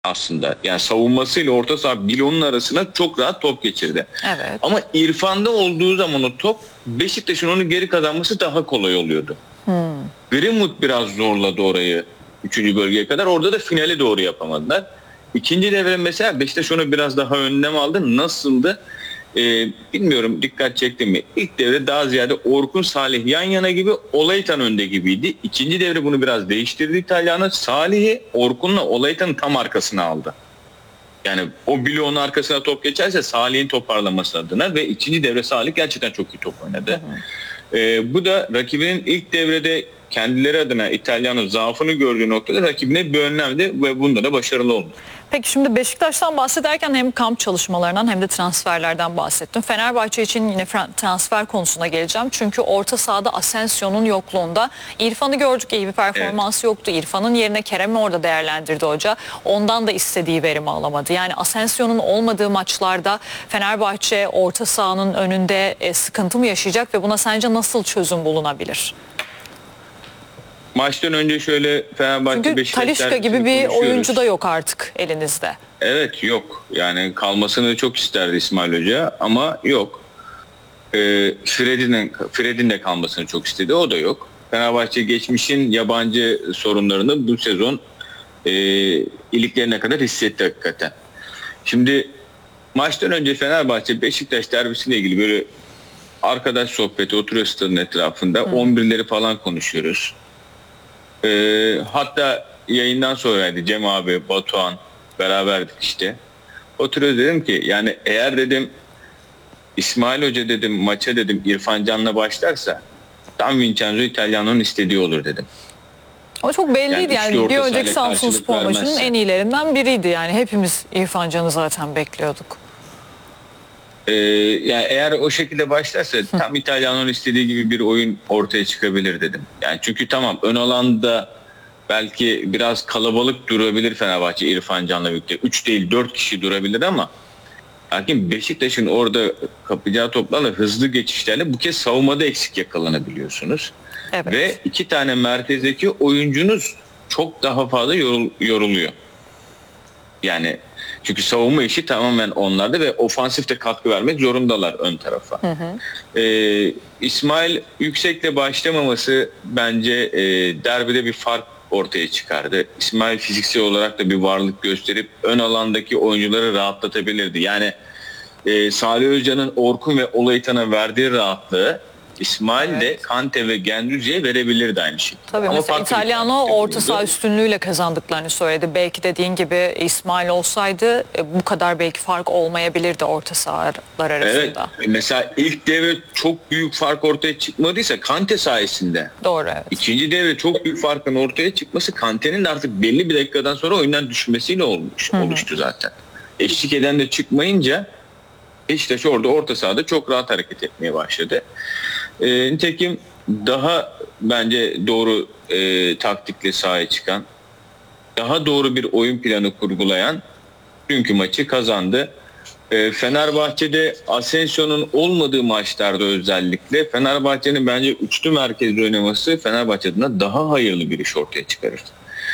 aslında. Yani savunmasıyla orta saha bloğunun arasına çok rahat top geçirdi. Evet. Ama İrfan'da olduğu zaman o top Beşiktaş'ın onu geri kazanması daha kolay oluyordu. Greenwood biraz zorladı orayı 3. bölgeye kadar. Orada da finale doğru yapamadılar. İkinci devre mesela Beşiktaş onu biraz daha önlem aldı. Nasıldı? Bilmiyorum, dikkat çektim mi? İlk devre daha ziyade Orkun Salih yan yana gibi, Olaytan önde gibiydi. İkinci devre bunu biraz değiştirdi İtalyan'a. Salih'i Orkun'la Olaytan'ın tam arkasına aldı. Yani o bloğun arkasına top geçerse Salih'in toparlaması adına, ve ikinci devre Salih gerçekten çok iyi top oynadı. Bu da rakibinin ilk devrede kendileri adına İtalyan'ın zaafını gördüğü noktada rakibine bir önlemdi ve bunda da başarılı oldu. Peki şimdi Beşiktaş'tan bahsederken hem kamp çalışmalarından hem de transferlerden bahsettim. Fenerbahçe için yine transfer konusuna geleceğim. Çünkü orta sahada Asensio'nun yokluğunda İrfan'ı gördük, iyi bir performansı yoktu. İrfan'ın yerine Kerem'i orada değerlendirdi hoca. Ondan da istediği verimi alamadı. Yani Asensio'nun olmadığı maçlarda Fenerbahçe orta sahanın önünde sıkıntı mı yaşayacak ve buna sence nasıl çözüm bulunabilir? Maçtan önce şöyle Fenerbahçe Çünkü Beşiktaş Talisca gibi bir oyuncu da yok artık elinizde. Evet, yok. Yani kalmasını çok isterdi İsmail Hoca ama yok. Fred'in de kalmasını çok istedi. O da yok. Fenerbahçe geçmişin yabancı sorunlarını bu sezon iliklerine kadar hissetti hakikaten. Şimdi maçtan önce Fenerbahçe Beşiktaş derbisiyle ilgili böyle arkadaş sohbeti, oturuyor stadın etrafında. 11'leri falan konuşuyoruz. Hatta yayından sonraydı, Cem abi, Batuhan beraberdik işte. Oturuyoruz, dedim ki yani eğer dedim İsmail Hoca dedim maça dedim İrfan Can'la başlarsa tam Vincenzo Italiano'nun istediği olur dedim. O çok belliydi yani bir önceki sahayla Samsunspor maçının en iyilerinden biriydi yani hepimiz İrfan Can'ı zaten bekliyorduk. Yani eğer o şekilde başlarsa tam İtalyan'ın istediği gibi bir oyun ortaya çıkabilir dedim. Yani çünkü tamam, ön alanda belki biraz kalabalık durabilir Fenerbahçe İrfan Can'la birlikte. 3 değil 4 kişi durabilir ama lakin Beşiktaş'ın orada kapacağı toplarla, hızlı geçişlerle bu kez savunmada eksik yakalanabiliyorsunuz. Evet. Ve 2 tane merkezdeki oyuncunuz çok daha fazla yoruluyor. Yani çünkü savunma işi tamamen onlarda ve ofansifte katkı vermek zorundalar ön tarafa. İsmail Yüksek'le başlamaması bence derbide bir fark ortaya çıkardı. İsmail fiziksel olarak da bir varlık gösterip ön alandaki oyuncuları rahatlatabilirdi. Yani Salih Özcan'ın Orkun ve Olaytan'a verdiği rahatlığı İsmail de Kante ve Gendüzi'ye verebilirdi aynı şekilde. Tabii ama mesela İtalyan'o orta saha üstünlüğüyle kazandıklarını söyledi. Belki dediğin gibi İsmail olsaydı bu kadar belki fark olmayabilirdi orta sahalar arasında. Evet, mesela ilk devre çok büyük fark ortaya çıkmadıysa Kante sayesinde. Doğru, evet. İkinci devre çok büyük farkın ortaya çıkması Kante'nin de artık belli bir dakikadan sonra oyundan düşmesiyle oluştu zaten. Eşlik eden de çıkmayınca Beşiktaş orada orta sahada çok rahat hareket etmeye başladı. Nitekim daha bence doğru taktikle sahaya çıkan, daha doğru bir oyun planı kurgulayan dünkü maçı kazandı. Fenerbahçe'de Asensio'nun olmadığı maçlarda özellikle Fenerbahçe'nin bence üçlü merkezde oynaması Fenerbahçe adına daha hayırlı bir iş ortaya çıkarır.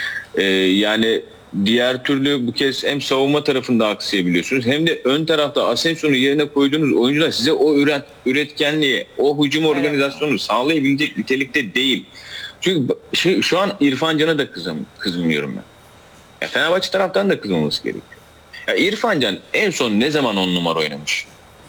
Yani diğer türlü bu kez hem savunma tarafında aksayabiliyorsunuz hem de ön tarafta Asensio'nun yerine koyduğunuz oyuncular size o üretkenliği, o hücum organizasyonunu sağlayabilecek nitelikte değil. Çünkü şu an İrfan Can'a da kızmıyorum ben. Ya Fenerbahçe taraftan da kızmaması gerekiyor. Ya İrfan Can en son ne zaman 10 numara oynamış?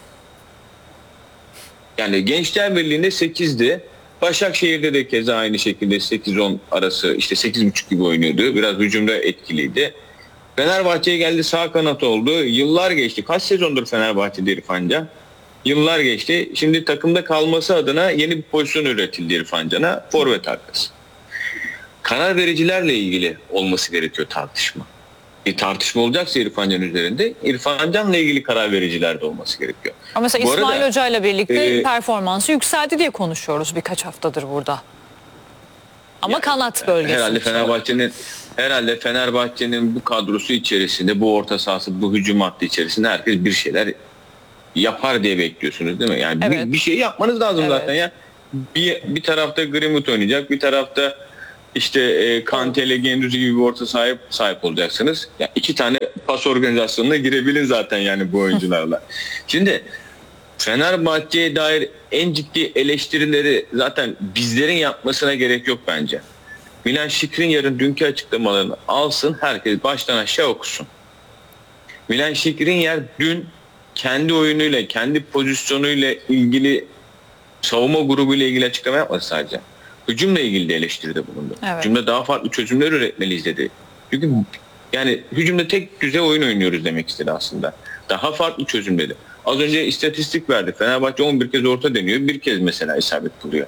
Yani Gençler Birliği'nde 8'di. Başakşehir'de de keza aynı şekilde 8-10 arası, işte 8.5 gibi oynuyordu. Biraz hücumda etkiliydi. Fenerbahçe'ye geldi, sağ kanat oldu. Yıllar geçti. Kaç sezondur Fenerbahçe'de İrfan Can? Yıllar geçti. Şimdi takımda kalması adına yeni bir pozisyon üretildi İrfan Can'a. Forvet arkası. Karar vericilerle ilgili olması gerekiyor tartışma. Bir tartışma olacaksa İrfan Can üzerinde, İrfan Can'la ilgili karar vericiler de olması gerekiyor. Ama mesela İsmail Hoca ile birlikte performansı yükseldi diye konuşuyoruz birkaç haftadır burada. Ama yani, kanat bölgesi. Herhalde Fenerbahçe'nin bu kadrosu içerisinde, bu orta sahası, bu hücum hattı içerisinde herkes bir şeyler yapar diye bekliyorsunuz değil mi? Yani evet. bir şey yapmanız lazım zaten ya. Bir tarafta Greenwood oynayacak, bir tarafta İşte Kante ile Guendouzi gibi bir orta sahip olacaksınız. Yani 2 tane pas organizasyonuna girebilin zaten yani bu oyuncularla. Şimdi Fenerbahçe'ye dair en ciddi eleştirileri zaten bizlerin yapmasına gerek yok bence. Milan Skriniar'ın dünkü açıklamalarını alsın, herkes baştan aşağı okusun. Milan Skriniar dün kendi oyunuyla, kendi pozisyonuyla ilgili, savunma grubuyla ilgili açıklama yapmadı sadece. Hücumla ilgili de eleştiride bulundu. Evet. Hücumda daha farklı çözümler üretmeliyiz dedi. Çünkü yani hücumda tek düzey oyun oynuyoruz demek istedi aslında. Daha farklı çözüm dedi. Az önce istatistik verdi. Fenerbahçe 11 kez orta deniyor. Bir kez mesela isabet buluyor.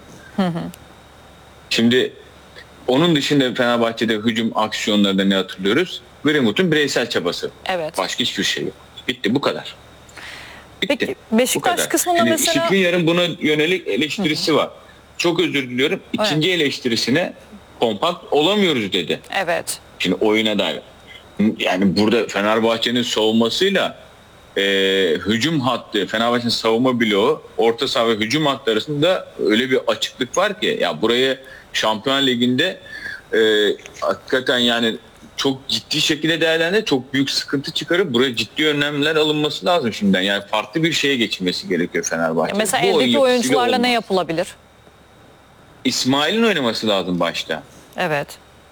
Şimdi onun dışında Fenerbahçe'de hücum aksiyonlarında ne hatırlıyoruz? Greenwood'un bireysel çabası. Evet. Başka hiçbir şey yok. Bitti, bu kadar. Bitti. Peki Beşiktaş kısmında Şimdi mesela... Skriniar'ın buna yönelik eleştirisi var. Çok özür diliyorum. İkinci eleştirisine kompakt olamıyoruz dedi. Evet. Şimdi oyuna dair. Yani burada Fenerbahçe'nin savunmasıyla hücum hattı, Fenerbahçe'nin savunma bloğu, orta saha ve hücum hattı arasında öyle bir açıklık var ki ya burayı Şampiyon Ligi'nde hakikaten yani çok ciddi şekilde değerlendirip çok büyük sıkıntı çıkarıp buraya ciddi önlemler alınması lazım şimdiden. Yani farklı bir şeye geçilmesi gerekiyor Fenerbahçe. Mesela Bu oyun eldeki yapısıyla oyuncularla ne olmaz. yapılabilir? İsmail'in oynaması lazım başta. Evet.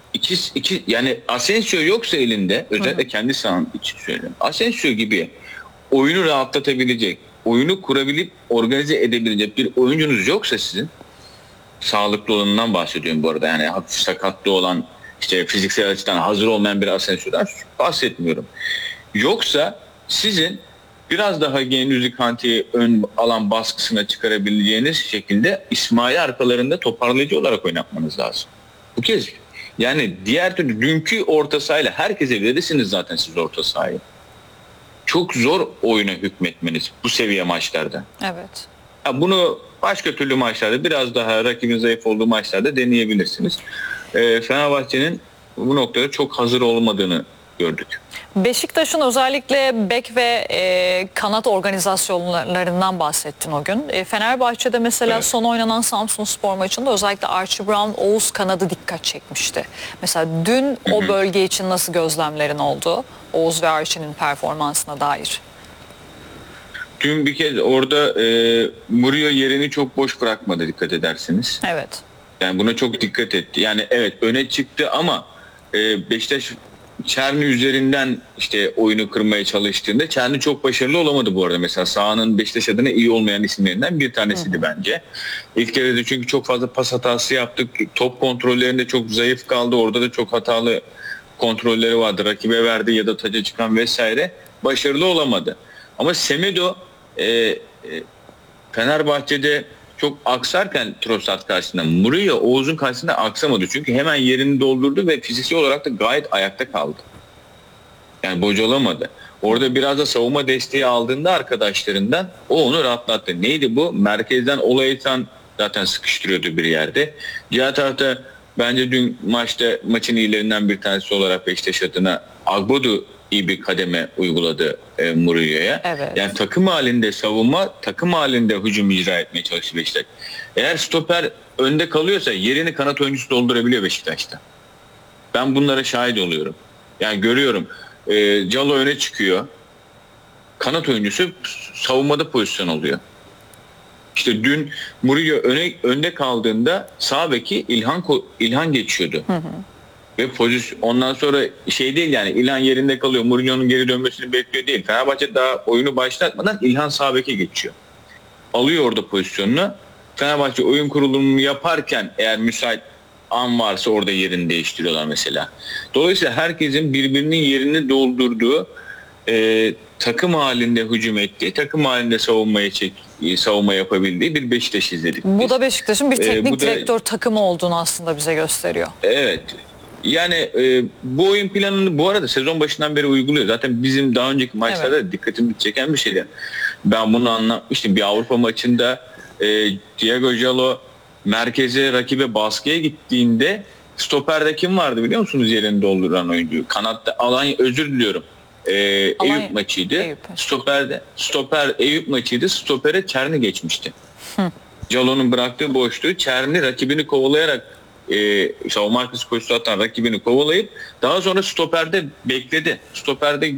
Yani Asensio yoksa elinde, özellikle kendi sahanın için söylüyorum. Asensio gibi oyunu rahatlatabilecek, oyunu kurabilip organize edebilecek bir oyuncunuz yoksa sizin, sağlıklı olanından bahsediyorum bu arada. Yani hafif sakatlı olan, işte fiziksel açıdan hazır olmayan bir Asensio'dan bahsetmiyorum. Yoksa sizin biraz daha Guendouzi Kante'yi ön alan baskısına çıkarabileceğiniz şekilde İsmail arkalarında toparlayıcı olarak oynatmanız lazım. Bu kez yani diğer türlü dünkü orta sahayla herkese verirsiniz zaten siz orta sahayı. Çok zor oyuna hükmetmeniz bu seviye maçlarda. Evet. Bunu başka türlü maçlarda, biraz daha rakibin zayıf olduğu maçlarda deneyebilirsiniz. Fenerbahçe'nin bu noktada çok hazır olmadığını gördük. Beşiktaş'ın özellikle bek ve kanat organizasyonlarından bahsettin o gün. Fenerbahçe'de mesela Evet. son oynanan Samsunspor maçında özellikle Archie Brown, Oğuz kanadı dikkat çekmişti. Mesela dün o bölge için nasıl gözlemlerin oldu? Oğuz ve Archie'nin performansına dair. Dün bir kez orada Murillo yerini çok boş bırakmadı, dikkat edersiniz. Evet. Yani buna çok dikkat etti. Yani evet öne çıktı ama Beşiktaş Çerni üzerinden işte oyunu kırmaya çalıştığında Çerni çok başarılı olamadı bu arada. Mesela sahanın Beşiktaş adına iyi olmayan isimlerinden bir tanesiydi bence. İlk kere de çünkü çok fazla pas hatası yaptık. Top kontrollerinde çok zayıf kaldı. Orada da çok hatalı kontrolleri vardı. Rakibe verdi ya da taca çıkan vesaire. Başarılı olamadı. Ama Semedo Fenerbahçe'de çok aksarken Trossard karşısında, Murillo Oğuz'un karşısında aksamadı. Çünkü hemen yerini doldurdu ve fiziksel olarak da gayet ayakta kaldı. Yani bocalamadı. Orada biraz da savunma desteği aldığında arkadaşlarından o onu rahatlattı. Neydi bu? Merkezden Olaytan zaten sıkıştırıyordu bir yerde. Diğer tarafta bence dün maçın iyilerinden bir tanesi olarak Beşiktaş adına Agbodu iyi bir kademe uyguladı Murillo'ya. Evet. Yani takım halinde savunma, takım halinde hücum icra etmeye çalıştı Beşiktaş. Eğer stoper önde kalıyorsa yerini kanat oyuncusu doldurabiliyor Beşiktaş'ta. Ben bunlara şahit oluyorum. Yani görüyorum. Calo öne çıkıyor. Kanat oyuncusu savunmada pozisyon oluyor. İşte dün Murillo önde kaldığında sağ beki İlhan geçiyordu. Ve ondan sonra şey değil yani İlhan yerinde kalıyor. Mourinho'nun geri dönmesini bekliyor değil. Fenerbahçe daha oyunu başlatmadan İlhan sağ beke geçiyor. Alıyor orada pozisyonunu. Fenerbahçe oyun kurulumunu yaparken eğer müsait an varsa orada yerini değiştiriyorlar mesela. Dolayısıyla herkesin birbirinin yerini doldurduğu, takım halinde hücum ettiği, takım halinde savunma yapabildiği bir Beşiktaş izledik. Bu da Beşiktaş'ın bir teknik bu da- direktör takımı olduğunu aslında bize gösteriyor. Evet. Yani bu oyun planını bu arada sezon başından beri uyguluyor. Zaten bizim daha önceki maçlarda da dikkatimi çeken bir şeydi. Ben bunu anlatmıştım. Bir Avrupa maçında Diego Jalo merkeze, rakibe baskıya gittiğinde stoperde kim vardı biliyor musunuz yerini dolduran oyuncu? Kanatta özür diliyorum. Eyüp maçıydı. Eyüp. Stoper Eyüp maçıydı. Stopere Çerni geçmişti. Jalo'nun bıraktığı boşluğu Çerni rakibini kovalayarak savunma arkası koşusu atan rakibini kovalayıp daha sonra stoperde bekledi. Stoperde